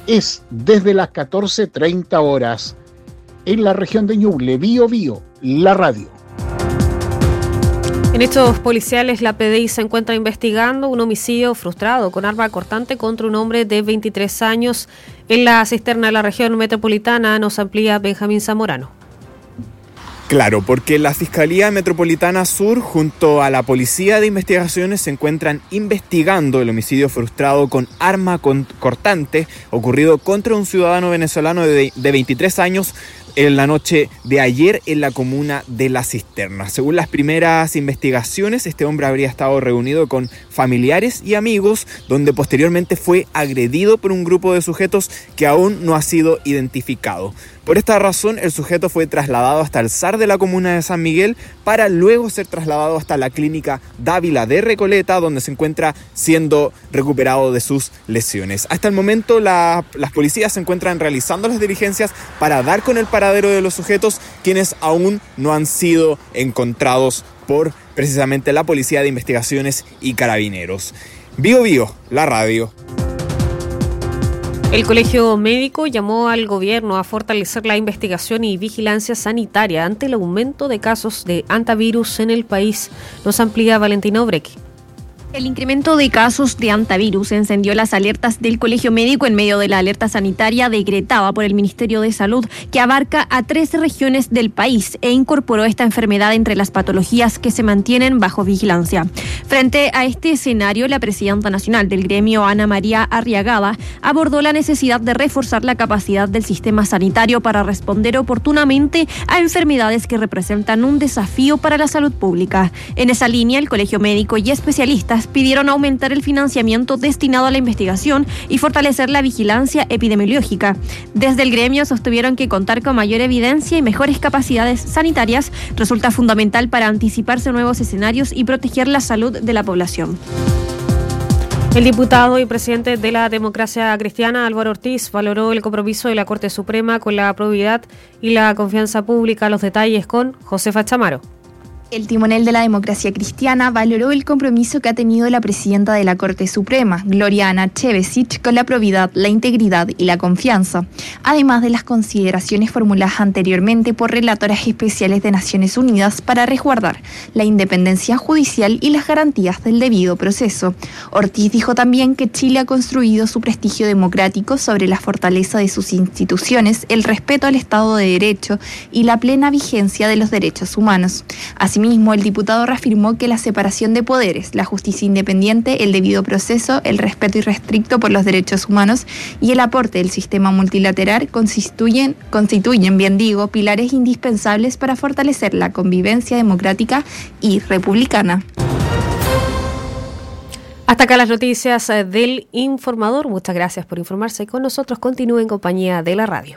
es desde las 14:30 horas. En la región de Ñuble, Bío Bío, la radio. En hechos policiales, la PDI se encuentra investigando un homicidio frustrado con arma cortante contra un hombre de 23 años en la cisterna de la región metropolitana. Nos amplía Benjamín Zamorano. Claro, porque la Fiscalía Metropolitana Sur junto a la Policía de Investigaciones se encuentran investigando el homicidio frustrado con arma cortante ocurrido contra un ciudadano venezolano de 23 años en la noche de ayer en la comuna de La Cisterna. Según las primeras investigaciones, este hombre habría estado reunido con familiares y amigos, donde posteriormente fue agredido por un grupo de sujetos que aún no ha sido identificado. Por esta razón, el sujeto fue trasladado hasta el SAR de la comuna de San Miguel para luego ser trasladado hasta la clínica Dávila de Recoleta, donde se encuentra siendo recuperado de sus lesiones. Hasta el momento, las policías se encuentran realizando las diligencias para dar con el paradero de los sujetos, quienes aún no han sido encontrados por precisamente la Policía de Investigaciones y Carabineros. Bío Bío, la radio. El Colegio Médico llamó al gobierno a fortalecer la investigación y vigilancia sanitaria ante el aumento de casos de hantavirus en el país. Nos amplía Valentina Obrequi. El incremento de casos de hantavirus encendió las alertas del Colegio Médico en medio de la alerta sanitaria decretada por el Ministerio de Salud, que abarca a 13 regiones del país e incorporó esta enfermedad entre las patologías que se mantienen bajo vigilancia. Frente a este escenario, la presidenta nacional del gremio, Ana María Arriagada, abordó la necesidad de reforzar la capacidad del sistema sanitario para responder oportunamente a enfermedades que representan un desafío para la salud pública. En esa línea, el Colegio Médico y especialistas pidieron aumentar el financiamiento destinado a la investigación y fortalecer la vigilancia epidemiológica. Desde el gremio sostuvieron que contar con mayor evidencia y mejores capacidades sanitarias resulta fundamental para anticiparse a nuevos escenarios y proteger la salud de la población. El diputado y presidente de la Democracia Cristiana, Álvaro Ortiz, valoró el compromiso de la Corte Suprema con la probidad y la confianza pública. Los detalles con Josefa Chamaro. El timonel de la Democracia Cristiana valoró el compromiso que ha tenido la presidenta de la Corte Suprema, Gloriana Chevesic, con la probidad, la integridad y la confianza, además de las consideraciones formuladas anteriormente por relatoras especiales de Naciones Unidas para resguardar la independencia judicial y las garantías del debido proceso. Ortiz dijo también que Chile ha construido su prestigio democrático sobre la fortaleza de sus instituciones, el respeto al Estado de Derecho y la plena vigencia de los derechos humanos. Asimismo, el diputado reafirmó que la separación de poderes, la justicia independiente, el debido proceso, el respeto irrestricto por los derechos humanos y el aporte del sistema multilateral constituyen pilares indispensables para fortalecer la convivencia democrática y republicana. Hasta acá las noticias del Informador. Muchas gracias por informarse con nosotros. Continúe en compañía de la radio.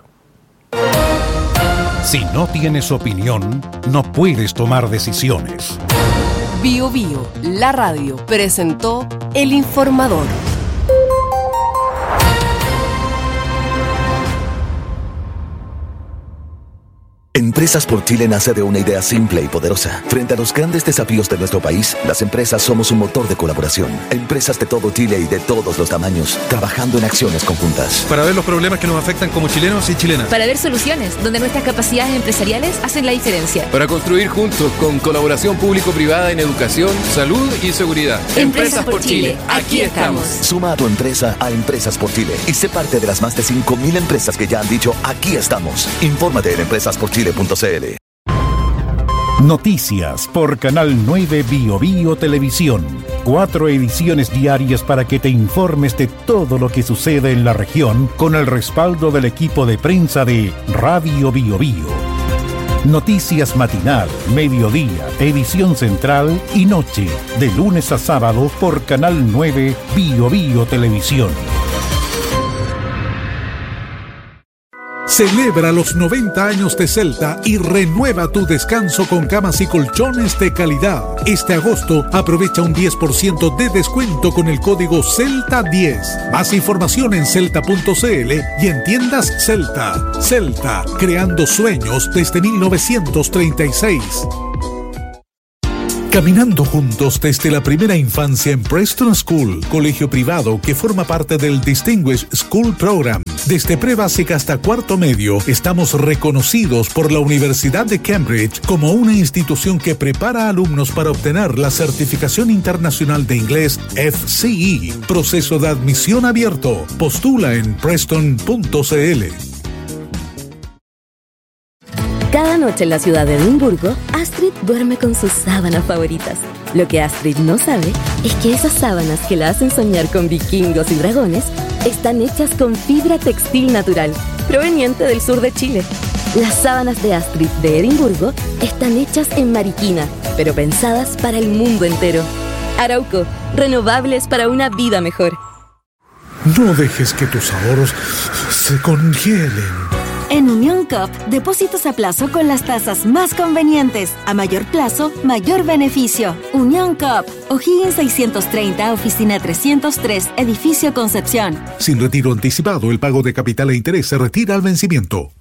Si no tienes opinión, no puedes tomar decisiones. Bío Bío, la radio, presentó El Informador. Empresas por Chile nace de una idea simple y poderosa. Frente a los grandes desafíos de nuestro país, las empresas somos un motor de colaboración. Empresas de todo Chile y de todos los tamaños, trabajando en acciones conjuntas. Para ver los problemas que nos afectan como chilenos y chilenas. Para ver soluciones donde nuestras capacidades empresariales hacen la diferencia. Para construir juntos con colaboración público-privada en educación, salud y seguridad. Empresas por Chile, aquí estamos. Suma a tu empresa a Empresas por Chile y sé parte de las más de 5.000 empresas que ya han dicho aquí estamos. Infórmate en empresasporchile.cl. Noticias por Canal 9 Bío Bío Televisión. 4 ediciones diarias para que te informes de todo lo que sucede en la región con el respaldo del equipo de prensa de Radio Bío Bío. Noticias matinal, mediodía, edición central y noche, de lunes a sábado por Canal 9 Bío Bío Televisión. Celebra los 90 años de Celta y renueva tu descanso con camas y colchones de calidad. Este agosto aprovecha un 10% de descuento con el código CELTA10. Más información en celta.cl y en tiendas Celta. Celta, creando sueños desde 1936. Caminando juntos desde la primera infancia en Preston School, colegio privado que forma parte del Distinguished School Program. Desde pre-básica hasta cuarto medio, estamos reconocidos por la Universidad de Cambridge como una institución que prepara a alumnos para obtener la certificación internacional de inglés FCE. Proceso de admisión abierto. Postula en preston.cl. Cada noche en la ciudad de Edimburgo, Astrid duerme con sus sábanas favoritas. Lo que Astrid no sabe es que esas sábanas que la hacen soñar con vikingos y dragones están hechas con fibra textil natural, proveniente del sur de Chile. Las sábanas de Astrid de Edimburgo están hechas en Mariquina, pero pensadas para el mundo entero. Arauco, renovables para una vida mejor. No dejes que tus ahorros se congelen. En Unión Cup, depósitos a plazo con las tasas más convenientes. A mayor plazo, mayor beneficio. Unión Cup, O'Higgins 630, oficina 303, edificio Concepción. Sin retiro anticipado, el pago de capital e interés se retira al vencimiento.